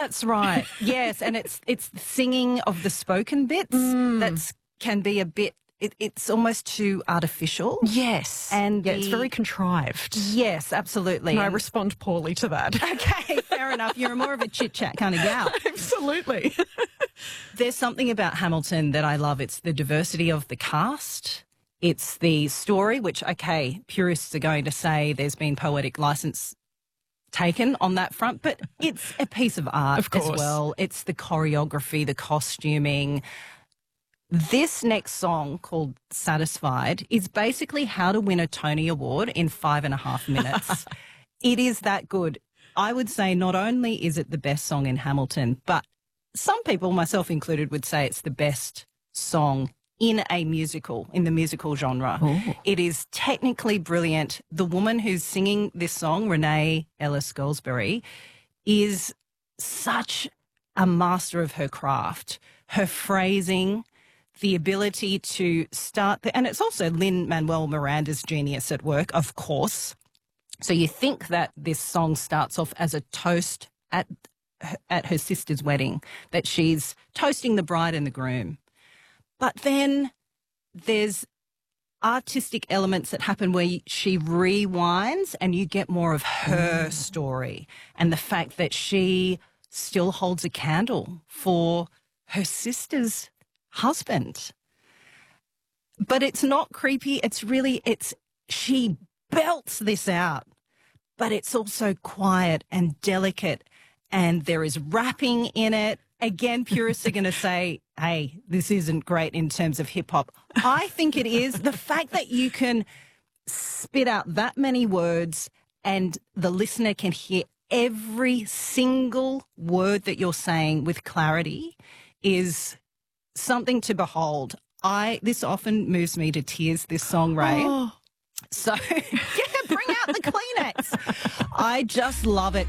That's right. Yes, and it's the singing of the spoken bits that can be a bit. It's almost too artificial. Yes. And it's very contrived. Yes, absolutely. And I respond poorly to that. Okay, fair enough. You're more of a chit-chat kind of gal. Absolutely. There's something about Hamilton that I love. It's the diversity of the cast. It's the story, which, okay, purists are going to say there's been poetic license taken on that front, but it's a piece of art as well. It's the choreography, the costuming. This next song, called Satisfied, is basically how to win a Tony Award in 5.5 minutes. It is that good. I would say not only is it the best song in Hamilton, but some people, myself included, would say it's the best song in a musical, in the musical genre. Ooh. It is technically brilliant. The woman who's singing this song, Renee Ellis Goldsberry, is such a master of her craft. Her phrasing, the ability to start, and it's also Lin-Manuel Miranda's genius at work, of course. So you think that this song starts off as a toast at her sister's wedding, that she's toasting the bride and the groom. But then there's artistic elements that happen where she rewinds and you get more of her story and the fact that she still holds a candle for her sister's husband. But it's not creepy. She belts this out, but it's also quiet and delicate, and there is rapping in it. Again, purists are going to say, hey, this isn't great in terms of hip hop. I think it is. The fact that you can spit out that many words and the listener can hear every single word that you're saying with clarity is something to behold. This often moves me to tears, this song, Ray. Oh. So bring out the Kleenex. I just love it.